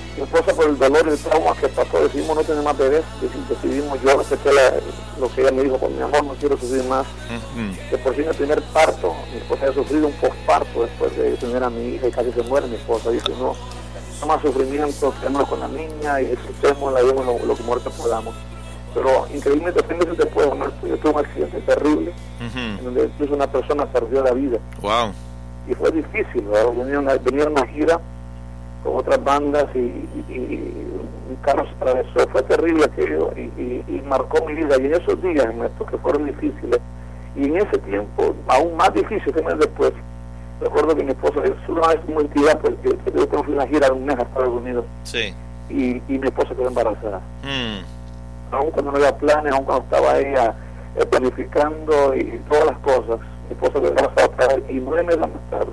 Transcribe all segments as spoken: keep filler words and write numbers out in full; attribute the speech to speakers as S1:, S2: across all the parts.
S1: Mi esposa, por el dolor y el trauma que pasó, decidimos no tener más bebés, decidimos, yo respeté la, lo que ella me dijo, por mi amor, no quiero sufrir más. Uh-huh. De por sí en el primer parto, mi esposa había sufrido un postparto después de tener a mi hija y casi se muere mi esposa. Dice, no, no más sufrimiento, quedémonos con la niña y disfrutémosla, la lo, lo que muerto podamos. Pero increíblemente, tres meses después, yo tuve un accidente terrible, uh-huh. en donde incluso una persona perdió la vida.
S2: Wow.
S1: Y fue difícil, ¿verdad? Venía una, venía una gira con otras bandas y, y, y un carro se atravesó, fue terrible aquello y, y, y marcó mi vida. Y en esos días, Ernesto, que fueron difíciles, y en ese tiempo, aún más difícil que meses después, recuerdo que mi esposa, es una vez muy entidad, porque yo tengo una gira de un mes a Estados Unidos,
S2: sí.
S1: y, y mi esposa quedó embarazada.
S2: Mm.
S1: Aún cuando no había planes, aún cuando estaba ella eh, planificando y, y todas las cosas, mi esposa quedó embarazada otra vez, y nueve meses más tarde.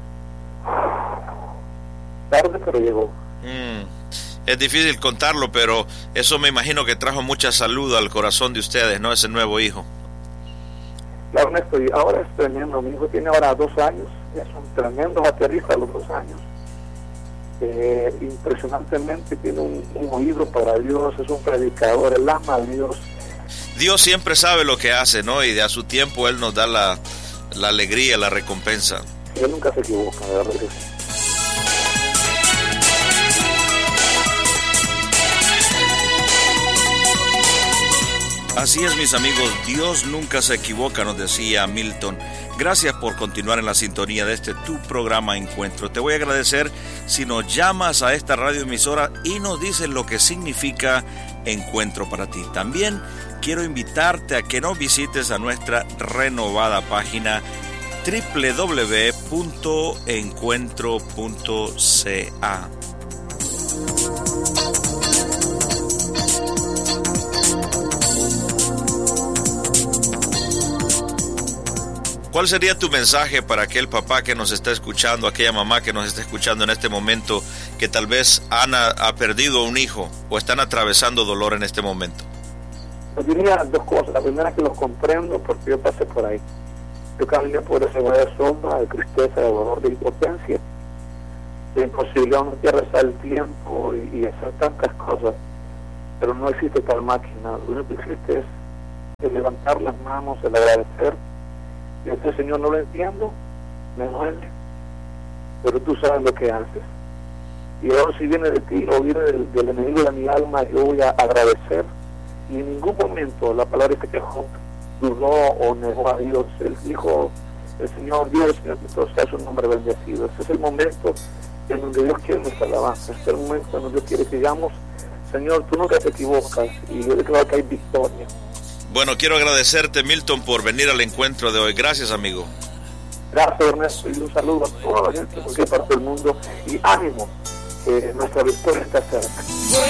S1: Tarde, pero llegó.
S2: Mm. Es difícil contarlo, pero eso me imagino que trajo mucha salud al corazón de ustedes, ¿no? Ese nuevo hijo.
S1: Claro, Ernesto, y ahora es tremendo. Mi hijo tiene ahora dos años, es un tremendo baterista a los dos años. Eh, impresionantemente tiene un, un oído para Dios, es un predicador, él ama a Dios.
S2: Dios siempre sabe lo que hace, ¿no? Y de a su tiempo Él nos da la, la alegría, la recompensa.
S1: Él nunca se equivoca, de verdad que sí.
S2: Así es, mis amigos, Dios nunca se equivoca, nos decía Milton. Gracias por continuar en la sintonía de este tu programa Encuentro. Te voy a agradecer si nos llamas a esta radioemisora y nos dices lo que significa Encuentro para ti. También quiero invitarte a que nos visites a nuestra renovada página doble u doble u doble u punto encuentro punto c a. ¿Cuál sería tu mensaje para aquel papá que nos está escuchando, aquella mamá que nos está escuchando en este momento, que tal vez Ana ha perdido un hijo o están atravesando dolor en este momento?
S1: Yo diría dos cosas. La primera, que los comprendo porque yo pasé por ahí. Yo caminé por ese valle de sombra, de tristeza, de dolor, de impotencia, de imposibilidad de rezar el tiempo y, y hacer tantas cosas. Pero no existe tal máquina. Lo único que existe es el levantar las manos, el agradecer. Y este Señor, no lo entiendo, me duele, pero tú sabes lo que haces. Y ahora, si viene de ti o viene del, del enemigo de mi alma, yo voy a agradecer. Y en ningún momento la palabra dice que Job dudó o negó a Dios. Él dijo, el Señor Dios, entonces sea su nombre bendecido. Este es el momento en donde Dios quiere nuestra alabanza. Este es el momento en donde Dios quiere que digamos, Señor, tú nunca te equivocas, y yo declaro que hay victoria.
S2: Bueno, quiero agradecerte, Milton, por venir al encuentro de hoy. Gracias, amigo.
S1: Gracias, Ernesto, y un saludo a toda la gente de cualquier parte del mundo. Y ánimo, que nuestra victoria está cerca.